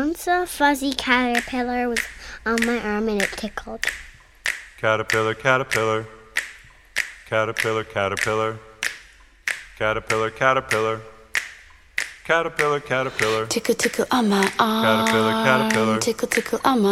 Once a fuzzy caterpillar was on my arm and it tickled. Caterpillar, caterpillar. Caterpillar, caterpillar. Caterpillar, caterpillar. Caterpillar, caterpillar. Tickle, tickle on my arm. Caterpillar, caterpillar. Tickle, tickle on my